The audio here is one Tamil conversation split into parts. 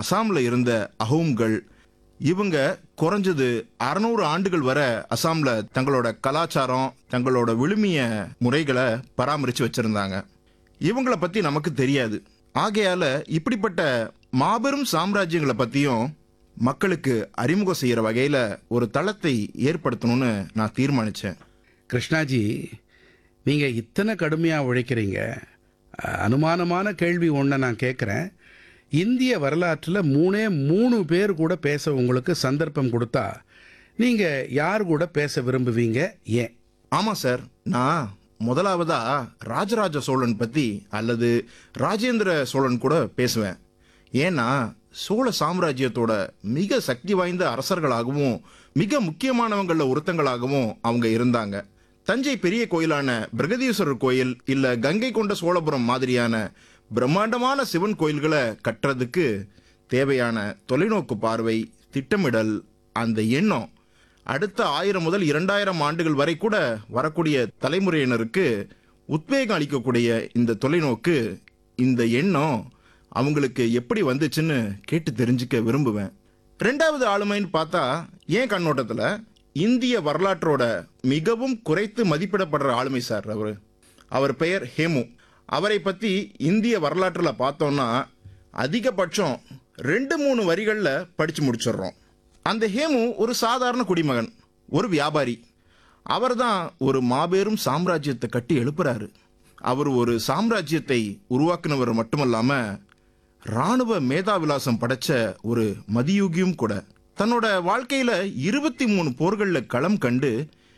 அசாமில் இருந்த அஹோம்கள் இவங்க குறைஞ்சது 600 ஆண்டுகள் வரை அசாமில் தங்களோட கலாச்சாரம் தங்களோட விழுமிய முறைகளை பராமரித்து வச்சுருந்தாங்க. இவங்களை பற்றி நமக்கு தெரியாது. ஆகையால் இப்படிப்பட்ட மாபெரும் சாம்ராஜ்யங்களை பற்றியும் மக்களுக்கு அறிமுகம் செய்கிற வகையில் ஒரு தளத்தை ஏற்படுத்தணும்னு நான் தீர்மானித்தேன். கிருஷ்ணாஜி, நீங்கள் இத்தனை கடுமையாக உழைக்கிறீங்க. அனுமானமான கேள்வி ஒன்றை நான் கேட்குறேன். இந்திய வரலாற்றில் 3 பேர் கூட பேச உங்களுக்கு சந்தர்ப்பம் கொடுத்தா நீங்கள் யார் கூட பேச விரும்புவீங்க, ஏன்? ஆமாம் சார், நான் முதலாவதா ராஜராஜ சோழன் பற்றி அல்லது ராஜேந்திர சோழன் கூட பேசுவேன். ஏன்னா சோழ சாம்ராஜ்யத்தோட மிக சக்தி வாய்ந்த அரசர்களாகவும் மிக முக்கியமானவங்களில் ஒருத்தங்களாகவும் அவங்க இருந்தாங்க. தஞ்சை பெரிய கோயிலான பிரகதீஸ்வரர் கோயில் இல்லை கங்கை கொண்ட சோழபுரம் மாதிரியான பிரம்மாண்டமான சிவன் கோயில்களை கட்டுறதுக்கு தேவையான தொலைநோக்கு பார்வை, திட்டமிடல், அந்த எண்ணம் அடுத்த 1000 முதல் 2000 ஆண்டுகள் வரை கூட வரக்கூடிய தலைமுறையினருக்கு உத்வேகம் அளிக்கக்கூடிய இந்த தொலைநோக்கு, இந்த எண்ணம் அவங்களுக்கு எப்படி வந்துச்சுன்னு கேட்டு தெரிஞ்சுக்க விரும்புவேன். 2வது ஆளுமைன்னு பார்த்தா என் கண்ணோட்டத்தில் இந்திய வரலாற்றோட மிகவும் குறைத்து மதிப்பிடப்படுற ஆளுமை சார். அவர் பெயர் ஹேமு. அவரை பற்றி இந்திய வரலாற்றில் பார்த்தோன்னா அதிகபட்சம் 2-3 வரிகளில் படித்து முடிச்சிடுறோம். அந்த ஹேமு ஒரு சாதாரண குடிமகன், ஒரு வியாபாரி. அவர் தான் ஒரு மாபெரும் சாம்ராஜ்யத்தை கட்டி எழுப்புறாரு. அவர் ஒரு சாம்ராஜ்யத்தை உருவாக்குனவர் மட்டுமல்லாமல் இராணுவ மேதாவிலாசம் படைச்ச ஒரு மதியூகியும் கூட. தன்னோட வாழ்க்கையில் 23 போர்களில் களம் கண்டு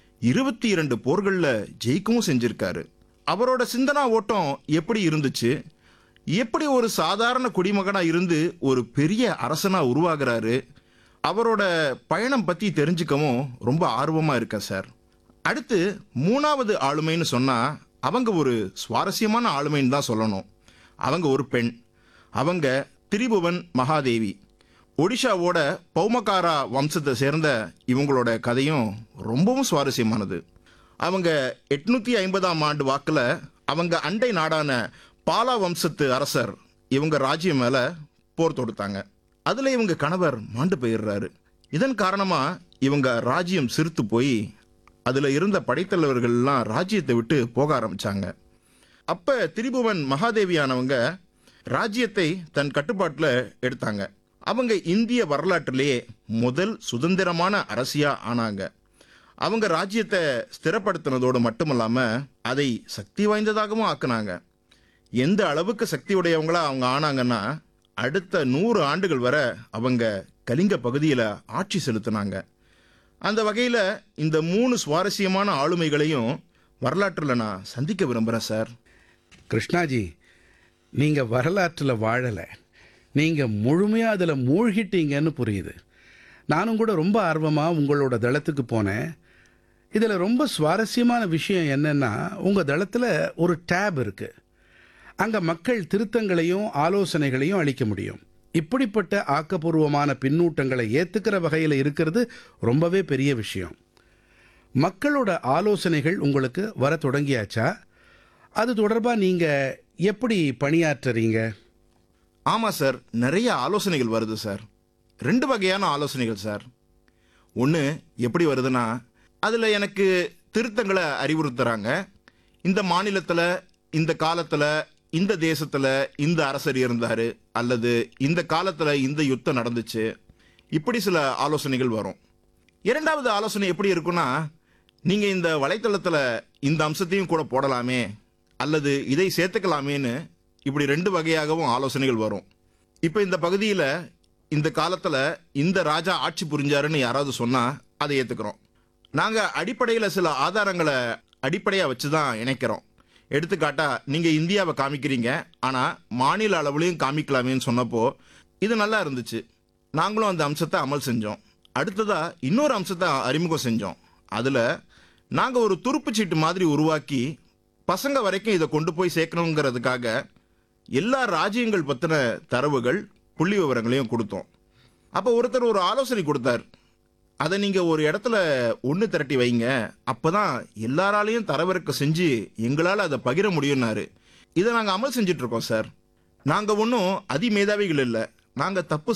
22 போர்களில் ஜெயிக்கவும் செஞ்சிருக்காரு. அவரோட சிந்தனா ஓட்டம் எப்படி இருந்துச்சு, எப்படி ஒரு சாதாரண குடிமகனாக இருந்து ஒரு பெரிய அரசனாக உருவாகிறாரு, அவரோட பயணம் பற்றி தெரிஞ்சுக்கவும் ரொம்ப ஆர்வமாக இருக்கேன் சார். அடுத்து 3வது ஆளுமைன்னு சொன்னால் அவங்க ஒரு சுவாரஸ்யமான ஆளுமைன்னு தான் சொல்லணும். அவங்க ஒரு பெண். அவங்க திரிபுவன் மகாதேவி. ஒடிஷாவோட பௌமகாரா வம்சத்தை சேர்ந்த இவங்களோட கதையும் ரொம்பவும் சுவாரஸ்யமானது. அவங்க 850ஆம் ஆண்டு வாக்கில் அவங்க அண்டை நாடான பாலா வம்சத்து அரசர் இவங்க ராஜ்யம் மேலே போர் தொடுத்தாங்க. அதில் இவங்க கணவர் மாண்டு போயிடுறாரு. இதன் காரணமாக இவங்க ராஜ்யம் சிறுத்து போய் அதில் இருந்த படைத்தலைவர்கள்லாம் ராஜ்யத்தை விட்டு போக ஆரம்பித்தாங்க. அப்போ திரிபுவன் மகாதேவியானவங்க ராஜ்யத்தை தன் கட்டுப்பாட்டில் எடுத்தாங்க. அவங்க இந்திய வரலாற்றிலேயே முதல் சுதந்திரமான அரசியாக ஆனாங்க. அவங்க ராஜ்யத்தை ஸ்திரப்படுத்தினதோடு மட்டுமல்லாமல் அதை சக்தி வாய்ந்ததாகவும் ஆக்குனாங்க. எந்த அளவுக்கு சக்தி உடையவங்களா அவங்க ஆனாங்கன்னா அடுத்த 100 ஆண்டுகள் வரை அவங்க கலிங்க பகுதியில் ஆட்சி செலுத்தினாங்க. அந்த வகையில் இந்த 3 சுவாரஸ்யமான ஆளுமைகளையும் வரலாற்றில் நான் சந்திக்க விரும்புகிறேன் சார். கிருஷ்ணாஜி, நீங்கள் வரலாற்றில் வாழலை, நீங்கள் முழுமையாக அதில் மூழ்கிட்டீங்கன்னு புரியுது. நானும் கூட ரொம்ப ஆர்வமாக உங்களோட தளத்துக்கு போனேன். இதில் ரொம்ப சுவாரஸ்யமான விஷயம் என்னென்னா, உங்கள் தளத்தில் ஒரு டேப் இருக்குது. அங்கே மக்கள் திருத்தங்களையும் ஆலோசனைகளையும் அளிக்க முடியும். இப்படிப்பட்ட ஆக்கப்பூர்வமான பின்னூட்டங்களை ஏற்றுக்கிற வகையில் இருக்கிறது ரொம்பவே பெரிய விஷயம். மக்களோட ஆலோசனைகள் உங்களுக்கு வர தொடங்கியாச்சா? அது தொடர்பாக நீங்கள் எப்படி பணியாற்றுறீங்க? ஆமாம் சார், நிறைய ஆலோசனைகள் வருது சார். 2 வகையான ஆலோசனைகள் சார். ஒன்று எப்படி வருதுன்னா, அதில் எனக்கு திருத்தங்களை அறிவுறுத்துகிறாங்க. இந்த மாநிலத்தில், இந்த காலத்தில், இந்த தேசத்தில் இந்த அரசர் இருந்தார், அல்லது இந்த காலத்தில் இந்த யுத்தம் நடந்துச்சு, இப்படி சில ஆலோசனைகள் வரும். 2வது ஆலோசனை எப்படி இருக்குன்னா, நீங்கள் இந்த வலைத்தளத்தில் இந்த அம்சத்தையும் கூட போடலாமே, அல்லது இதை சேர்த்துக்கலாமேன்னு இப்படி 2 வகையாகவும் ஆலோசனைகள் வரும். இப்போ இந்த பகுதியில் இந்த காலத்தில் இந்த ராஜா ஆட்சி புரிஞ்சாருன்னு யாராவது சொன்னால் அதை ஏற்றுக்கிறோம். நாங்கள் அடிப்படையில் சில ஆதாரங்களை அடிப்படையாக வச்சு தான் இணைக்கிறோம். எடுத்துக்காட்டா, நீங்கள் இந்தியாவை காமிக்கிறீங்க, ஆனால் மாநில அளவுலையும் காமிக்கலாமேன்னு சொன்னப்போ இது நல்லா இருந்துச்சு. நாங்களும் அந்த அம்சத்தை அமல் செஞ்சோம். அடுத்ததாக இன்னொரு அம்சத்தை அறிமுகம் செஞ்சோம். அதில் நாங்கள் ஒரு துருப்புச்சீட்டு மாதிரி உருவாக்கி பசங்க வரைக்கும் இதை கொண்டு போய் சேர்க்கணுங்கிறதுக்காக எல்லா ராஜ்யங்கள் பற்றின தரவுகள், புள்ளி விவரங்களையும் கொடுத்தோம். அப்போ ஒருத்தர் ஒரு ஆலோசனை கொடுத்தார். அதை நீங்கள் ஒரு இடத்துல ஒன்று திரட்டி வைங்க, அப்போ தான் எல்லாராலையும் தரவிறக்க செஞ்சு எங்களால் அதை பகிர முடியும்னாரு. இதை நாங்கள் அமல் செஞ்சிட்ருக்கோம் சார். நாங்கள் ஒன்றும் அதிமேதாவிகள் இல்லை. நாங்கள் தப்பு